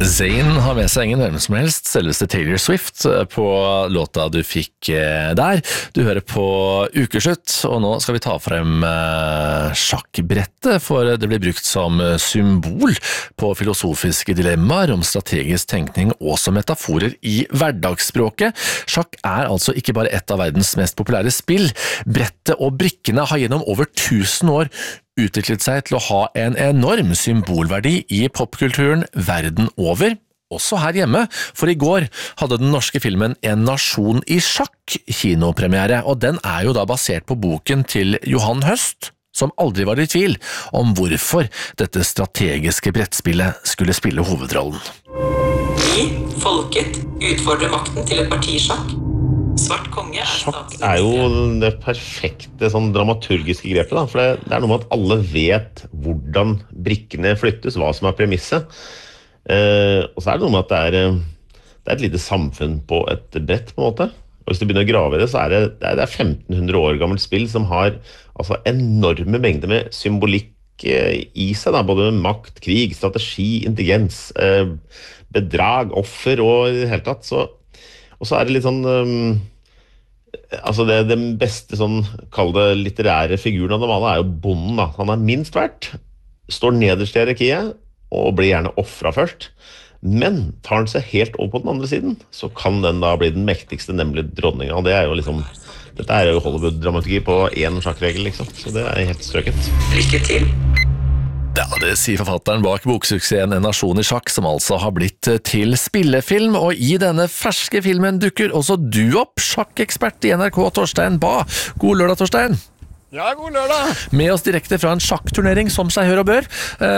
Zayn har med seg ingen hvem som helst, selveste Taylor Swift på låta du fikk der. Du hører på Ukeslutt, og nå skal vi ta frem sjakkbrettet, for det blir brukt som symbol på filosofiske dilemmaer om strategisk tenkning og som metaforer i hverdagsspråket. Sjakk er altså ikke bare et av verdens mest populære spill. Brettet og brikkene har gjennom over 1000 år utviklet seg til å ha en enorm symbolverdi i popkulturen verden over, også her hjemme, for i går hadde den norske filmen En nasjon i sjakk kinopremiere, og den er jo da basert på boken til Johan Høst, som aldri var i tvil om hvorfor dette strategiske brettspillet skulle spille hovedrollen. Vi, folket, utfordrer makten til et parti i sjakk. Svart konge Sjakk er jo det perfekte sånn dramaturgiske grepet da, for det er noe med at alle vet hvordan brikkene flyttes, hva som er premisset. Og så er det noe med at det er et lite samfunn på et brett på en måte. Og hvis du begynner å grave i det, så er det 1500 år gammelt spill som har altså enorme mengder med symbolikk i seg, da, både makt, krig, strategi, intelligens, bedrag, offer og i det hele tatt. Og så er det litt sånn altså den beste sånn, kall det litterære figuren av dem alle er jo bonden da. Han er minst verdt, står nederst i hierarkiet og blir gjerne offret først, men tar han seg helt over på den andre siden, så kan den da bli den mektigste, nemlig dronningen, og det er jo liksom, dette er jo Hollywood-dramaturgi på en sjakkregel liksom, så det er helt strøket. Lykke til! Ja, det sier forfatteren bak boksuksessen En nasjon i sjakk, som altså har blitt til spillefilm, og i denne ferske filmen dukker også du opp, sjakkekspert i NRK, Torstein Bae. God lørdag, Torstein! Ja, god lørdag! Med oss direkte fra en sjakkturnering, som seg hør og bør.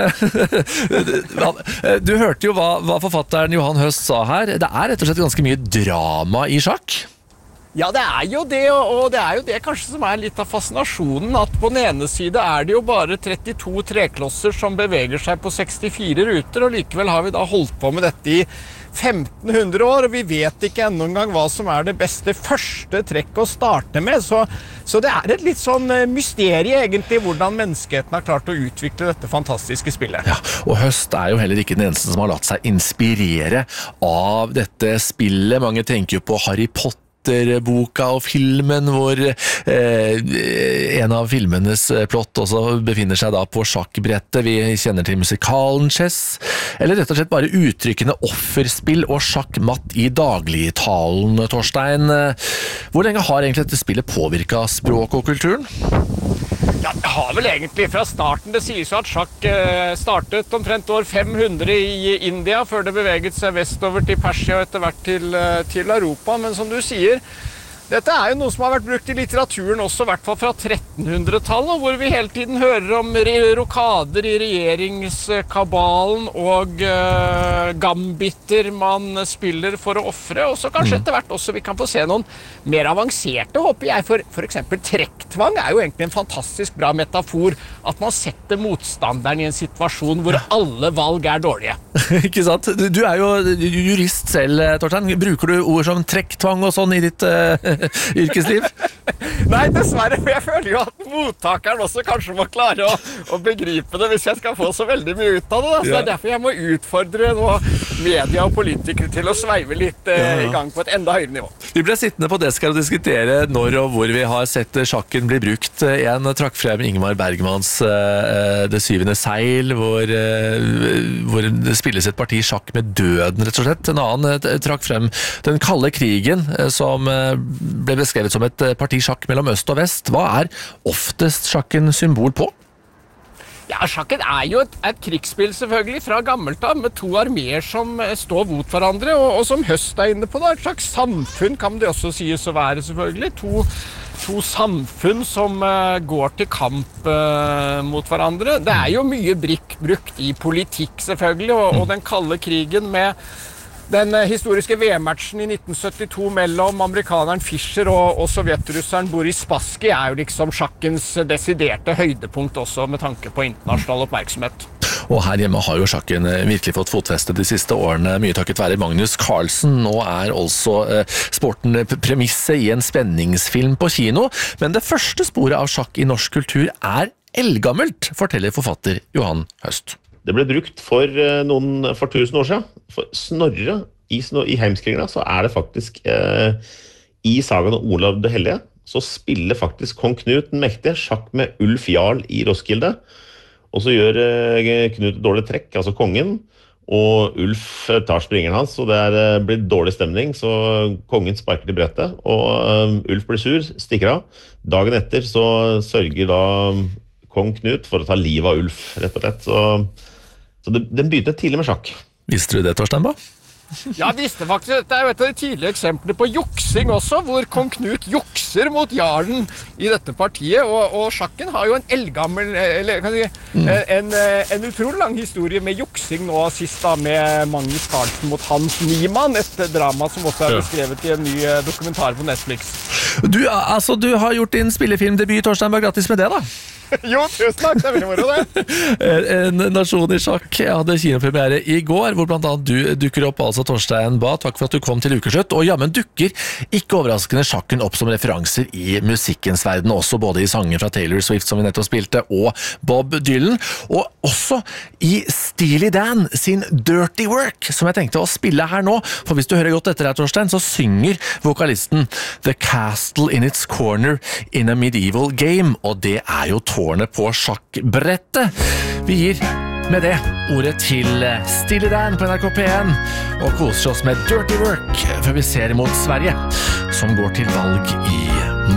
Du hørte jo hva forfatteren Johan Høst sa her. Det er rett og slett ganske mye drama i sjakk. Ja, det er jo det, og det er jo det kanskje som er litt av fascinasjonen, at på den ene side er det jo bare 32 treklosser som beveger seg på 64 ruter, og likevel har vi da holdt på med dette i 1500 år, og vi vet ikke enda en gang hva som er det beste første trekk å starte med, så det er et litt sånn mysterie egentlig, hvordan menneskeheten har klart å utvikle dette fantastiske spillet. Ja, og Høst er jo heller ikke den eneste som har latt seg inspirere av dette spillet. Mange tenker jo på Harry Potter, boka og filmen, hvor en av filmenes plott også befinner seg da på sjakkbrettet. Vi kjenner til musikalen Chess, eller rett og slett bare uttrykkene offerspill og sjakkmatt i dagligtalen, Torstein. Hvor lenge har egentlig dette spillet påvirket språk og kulturen? Ja, det har vel egentlig fra starten. Det sies jo at sjakk startet omtrent år 500 i India, før det beveget seg vestover til Persia og etter hvert til Europa. Men som du sier, dette er jo noe som har vært brukt i litteraturen også, i hvert fall fra 1300-tallet, hvor vi hele tiden hører om rokader i regjeringskabalen og gambiter man spiller for å offre, og så kanskje etter hvert også vi kan få se noen mer avanserte, håper jeg, for eksempel trekktvang er jo egentlig en fantastisk bra metafor, at man setter motstanderen i en situasjon hvor alle valg er dårlige. Ikke sant? Du er jo jurist selv, Torstein. Bruker du ord som trekktvang og sånn i ditt yrkesliv? Nei, dessverre, for jeg føler jo at mottakeren også kanskje må klare å begripe det hvis jeg skal få så veldig mye ut av det. Da. Så det er derfor jeg må utfordre nå media og politikere til å sveive litt i gang på et enda høyere nivå. Vi ble sittende på desk og diskutere når og hvor vi har sett sjakken bli brukt. En trakk frem Ingmar Bergmans Det syvende seil, hvor det spilles et parti sjakk med døden, rett og slett. En annen trakk frem den kalde krigen, som ble beskrevet som et parti sjakk mellom øst og vest. Hva er oftest sjakken symbol på? Ja, sjakken er jo et krigsspill selvfølgelig fra gammelt av, med to arméer som står mot hverandre, og som Høst er inne på da, et slags samfunn kan det også sies å være selvfølgelig. To samfunn som går til kamp mot hverandre. Det er jo mye brukt i politikk selvfølgelig, og den kalde krigen med den historiske VM-matchen i 1972 mellom amerikaneren Fischer og sovjetrusseren Boris Spassky er jo liksom sjakkens desiderte høydepunkt også med tanke på internasjonal oppmerksomhet. Og her hjemme har jo sjakken virkelig fått fotfeste de siste årene, mye takket være Magnus Carlsen. Nå er altså sporten premisset i en spenningsfilm på kino, men det første sporet av sjakk i norsk kultur er eldgammelt, forteller forfatter Johan Høst. Det ble brukt for 1000 år siden. For Snorre, i Heimskringla, så det faktisk i sagaen om Olav det Hellige, så spiller faktisk kong Knut den mektige sjakk med Ulf Jarl i Roskilde. Og så gjør Knut et dårlig trekk, altså kongen, og Ulf tar springeren hans, og det blir dårlig stemning, så kongen sparker til brettet, og Ulf blir sur, stikker av. Dagen etter så sørger da kong Knut for å ta livet av Ulf, rett og slett. Så den begynte tidlig med sjakk. Visste du det, Torstein, ba? Ja, jeg visste faktisk. Dette jo et av de tidlige eksemplene på juksing også, hvor kong Knut jukser mot jarlen i dette partiet, og sjakken har jo en eldgammel, eller kan jeg si, en utrolig lang historie med juksing nå sist da, med Magnus Carlsen mot Hans Niemann, et drama som også beskrevet i en ny dokumentar på Netflix. Du har gjort din spillefilmdebut, Torstein, bare grattis med det da. Jo, tusen takk, det veldig moro det. En nasjon i sjakk hadde kinopremiere i går, hvor blant annet du dukker opp, altså Torstein Ba. Takk for at du kom til Ukeslutt. Og men dukker ikke overraskende sjakken opp som referanser i musikkens verden, også både i sanger fra Taylor Swift, som vi nettopp spilte, og Bob Dylan, og også i Steely Dan sin Dirty Work, som jeg tenkte å spille her nå. For hvis du hører godt etter her, Torstein, så synger vokalisten The Castle in its corner in a medieval game, og det jo tårnet på sjakkbrettet. Vi gir med det ordet til Steely Dan på NRK P1 og koser oss med Dirty Work før vi ser imot Sverige, som går til valg i